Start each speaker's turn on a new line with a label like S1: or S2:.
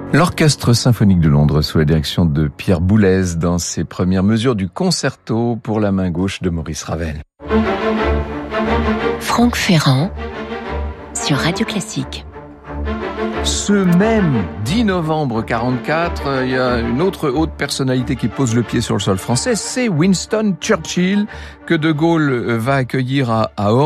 S1: L'Orchestre symphonique de Londres sous la direction de Pierre Boulez dans ses premières mesures du concerto pour la main gauche de Maurice Ravel.
S2: Franck Ferrand sur Radio Classique.
S1: Ce même 10 novembre 1944, il y a une autre haute personnalité qui pose le pied sur le sol français, c'est Winston Churchill que De Gaulle va accueillir à Oran.